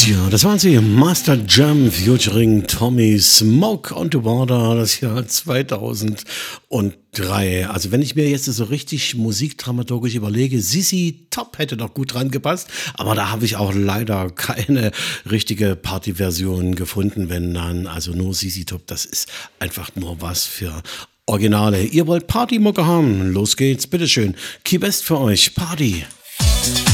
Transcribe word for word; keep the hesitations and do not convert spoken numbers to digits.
Ja, das waren sie. Master Jam featuring Tommy Smoke on the Water, das Jahr zweitausenddrei. Also wenn ich mir jetzt so richtig musikdramaturgisch überlege, Sissy Top hätte noch gut dran gepasst, aber da habe ich auch leider keine richtige Partyversion gefunden, wenn dann also nur Sissy Top, das ist einfach nur was für Originale. Ihr wollt Partymucke haben? Los geht's, bitteschön. Key West für euch, Party.